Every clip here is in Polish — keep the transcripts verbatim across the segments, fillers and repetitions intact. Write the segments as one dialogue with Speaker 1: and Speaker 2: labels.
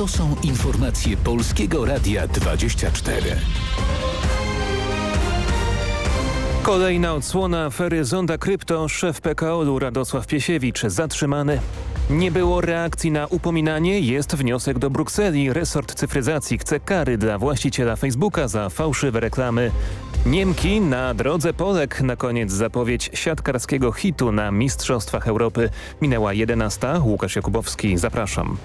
Speaker 1: To są informacje Polskiego Radia dwadzieścia cztery.
Speaker 2: Kolejna odsłona afery Zonda Krypto. Szef P K O-u Radosław Piesiewicz zatrzymany. Nie było reakcji na upominanie, jest wniosek do Brukseli. Resort cyfryzacji chce kary dla właściciela Facebooka za fałszywe reklamy. Niemki na drodze Polek. Na koniec zapowiedź siatkarskiego hitu na Mistrzostwach Europy. Minęła jedenasta. Łukasz Jakubowski, zapraszam.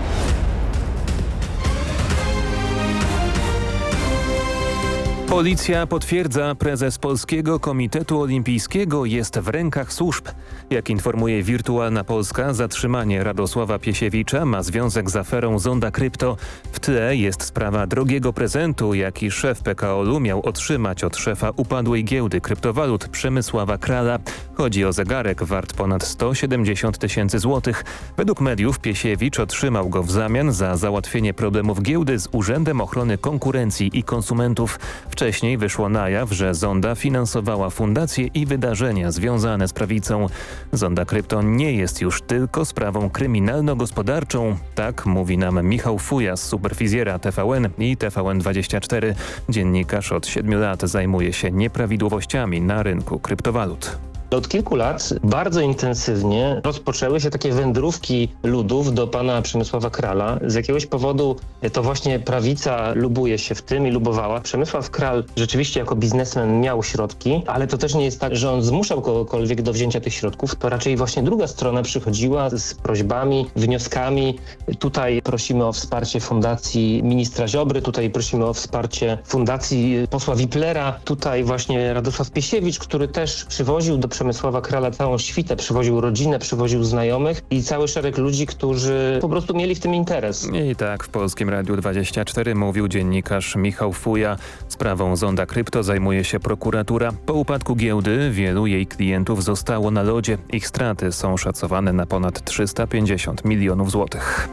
Speaker 2: Policja potwierdza, prezes Polskiego Komitetu Olimpijskiego jest w rękach służb. Jak informuje Wirtualna Polska, zatrzymanie Radosława Piesiewicza ma związek z aferą Zonda Krypto. W tle jest sprawa drogiego prezentu, jaki szef P K O-u miał otrzymać od szefa upadłej giełdy kryptowalut Przemysława Krala. Chodzi o zegarek wart ponad sto siedemdziesiąt tysięcy złotych. Według mediów Piesiewicz otrzymał go w zamian za załatwienie problemów giełdy z Urzędem Ochrony Konkurencji i Konsumentów. Wcześniej wyszło na jaw, że Zonda finansowała fundacje i wydarzenia związane z prawicą. Zonda Krypto nie jest już tylko sprawą kryminalno-gospodarczą. Tak mówi nam Michał Fuja z Superwizjera T V N i T V N dwadzieścia cztery. Dziennikarz od siedmiu lat zajmuje się nieprawidłowościami na rynku kryptowalut.
Speaker 3: Od kilku lat bardzo intensywnie rozpoczęły się takie wędrówki ludów do pana Przemysława Krala. Z jakiegoś powodu to właśnie prawica lubuje się w tym i lubowała. Przemysław Kral rzeczywiście jako biznesmen miał środki, ale to też nie jest tak, że on zmuszał kogokolwiek do wzięcia tych środków. To raczej właśnie druga strona przychodziła z prośbami, wnioskami. Tutaj prosimy o wsparcie fundacji ministra Ziobry, tutaj prosimy o wsparcie fundacji posła Wiplera. Tutaj właśnie Radosław Piesiewicz, który też przywoził do Przemysława Krala całą świtę, przywoził rodzinę, przywoził znajomych i cały szereg ludzi, którzy po prostu mieli w tym interes.
Speaker 2: I tak w Polskim Radiu dwadzieścia cztery mówił dziennikarz Michał Fuja. Sprawą Zonda Krypto zajmuje się prokuratura. Po upadku giełdy wielu jej klientów zostało na lodzie. Ich straty są szacowane na ponad trzysta pięćdziesiąt milionów złotych.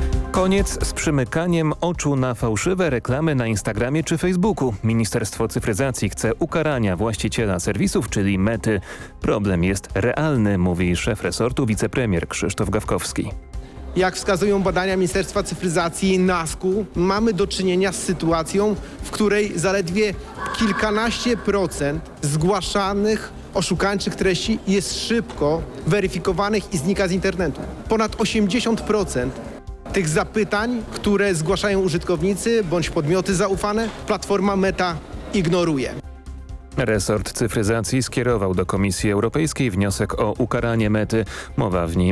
Speaker 2: Koniec z przymykaniem oczu na fałszywe reklamy na Instagramie czy Facebooku. Ministerstwo Cyfryzacji chce ukarania właściciela serwisów, czyli Mety. Problem jest realny, mówi szef resortu wicepremier Krzysztof Gawkowski.
Speaker 4: Jak wskazują badania Ministerstwa Cyfryzacji NASK-u, mamy do czynienia z sytuacją, w której zaledwie kilkanaście procent zgłaszanych oszukańczych treści jest szybko weryfikowanych i znika z internetu. Ponad osiemdziesiąt procent tych zapytań, które zgłaszają użytkownicy bądź podmioty zaufane, platforma Meta ignoruje.
Speaker 2: Resort Cyfryzacji skierował do Komisji Europejskiej wniosek o ukaranie Mety. Mowa w nim